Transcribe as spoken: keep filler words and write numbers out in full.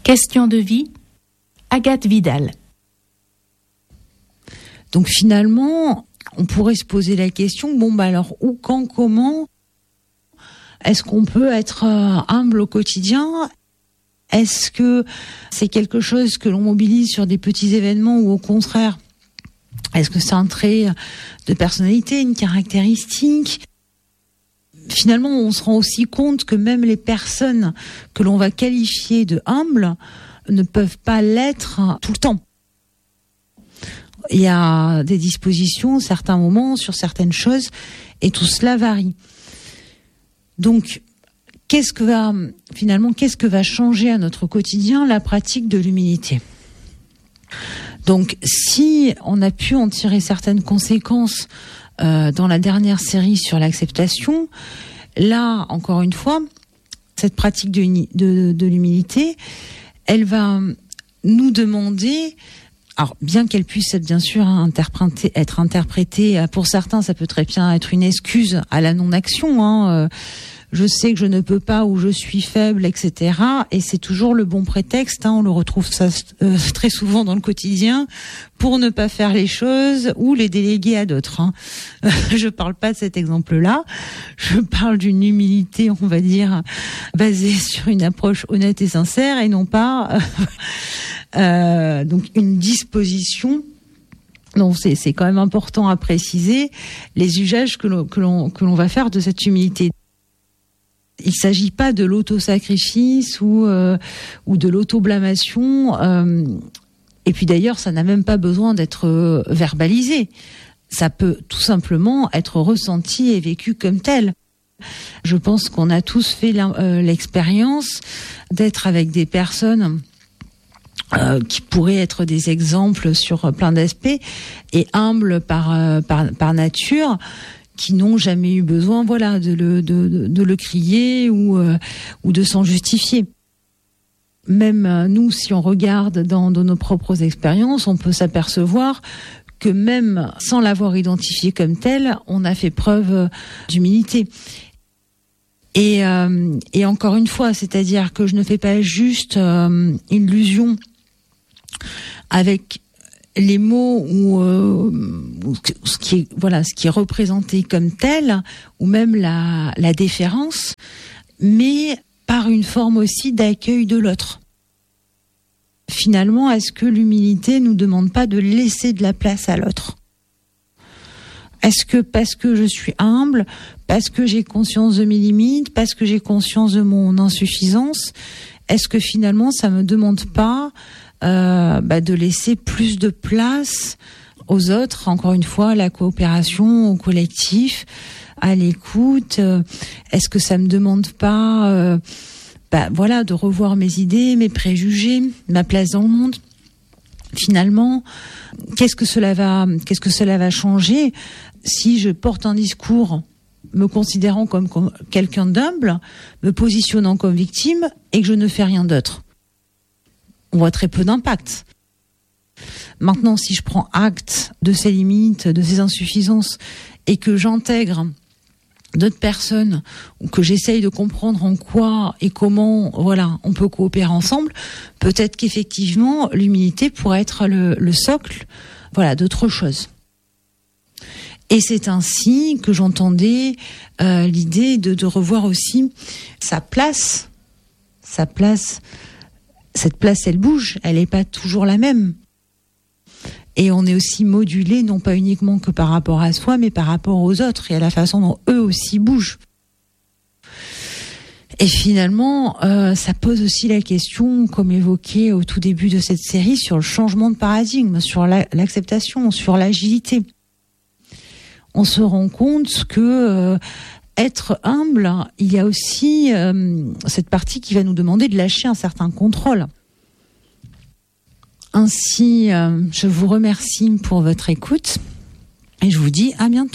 Question de vie, Agathe Vidal. Donc finalement, on pourrait se poser la question, bon bah alors où, quand, comment est-ce qu'on peut être euh, humble au quotidien ? Est-ce que c'est quelque chose que l'on mobilise sur des petits événements ou au contraire, est-ce que c'est un trait de personnalité, une caractéristique ? Finalement, on se rend aussi compte que même les personnes que l'on va qualifier de humbles ne peuvent pas l'être tout le temps. Il y a des dispositions, certains moments, sur certaines choses, et tout cela varie. Donc, qu'est-ce que va, finalement, qu'est-ce que va changer à notre quotidien la pratique de l'humilité ? Donc, si on a pu en tirer certaines conséquences euh, dans la dernière série sur l'acceptation, là, encore une fois, cette pratique de, de, de l'humilité, elle va nous demander, alors bien qu'elle puisse être bien sûr interprétée, être interprétée, pour certains, ça peut très bien être une excuse à la non-action, hein, euh, je sais que je ne peux pas ou je suis faible, et cetera. Et c'est toujours le bon prétexte, hein, on le retrouve ça euh, très souvent dans le quotidien, pour ne pas faire les choses ou les déléguer à d'autres. Hein. Je parle pas de cet exemple-là, je parle d'une humilité, on va dire, basée sur une approche honnête et sincère et non pas euh, donc une disposition. Donc c'est, c'est quand même important à préciser les usages que l'on, que l'on, que l'on va faire de cette humilité. Il ne s'agit pas de l'auto-sacrifice ou, euh, ou de l'auto-blâmation. Euh, et puis d'ailleurs, ça n'a même pas besoin d'être euh, verbalisé. Ça peut tout simplement être ressenti et vécu comme tel. Je pense qu'on a tous fait euh, l'expérience d'être avec des personnes euh, qui pourraient être des exemples sur plein d'aspects et humbles par, euh, par, par nature, qui n'ont jamais eu besoin, voilà, de le de, de, de le crier ou euh, ou de s'en justifier. Même euh, nous, si on regarde dans, dans nos propres expériences, on peut s'apercevoir que même sans l'avoir identifié comme tel, on a fait preuve d'humilité. Et euh, et encore une fois, c'est-à-dire que je ne fais pas juste euh, illusion avec les mots ou, euh, ou ce qui est voilà ce qui est représenté comme tel ou même la la déférence, mais par une forme aussi d'accueil de l'autre. Finalement, est-ce que l'humilité nous demande pas de laisser de la place à l'autre ? Est-ce que parce que je suis humble, parce que j'ai conscience de mes limites, parce que j'ai conscience de mon insuffisance, est-ce que finalement ça me demande pas Euh, bah, de laisser plus de place aux autres, encore une fois, la coopération, au collectif, à l'écoute. Euh, est-ce que ça me demande pas, euh, bah, voilà, de revoir mes idées, mes préjugés, ma place dans le monde ? Finalement, qu'est-ce que cela va, qu'est-ce que cela va changer si je porte un discours me considérant comme, comme quelqu'un d'humble, me positionnant comme victime et que je ne fais rien d'autre ? On voit très peu d'impact. Maintenant, si je prends acte de ces limites, de ces insuffisances, et que j'intègre d'autres personnes, ou que j'essaye de comprendre en quoi et comment, voilà, on peut coopérer ensemble, peut-être qu'effectivement, l'humilité pourrait être le, le socle, voilà, d'autre chose. Et c'est ainsi que j'entendais euh, l'idée de, de revoir aussi sa place, sa place. Cette place, elle bouge, elle n'est pas toujours la même. Et on est aussi modulé, non pas uniquement que par rapport à soi, mais par rapport aux autres et à la façon dont eux aussi bougent. Et finalement, euh, ça pose aussi la question, comme évoqué au tout début de cette série, sur le changement de paradigme, sur la, l'acceptation, sur l'agilité. On se rend compte que euh, être humble, il y a aussi euh, cette partie qui va nous demander de lâcher un certain contrôle. Ainsi, euh, je vous remercie pour votre écoute et je vous dis à bientôt.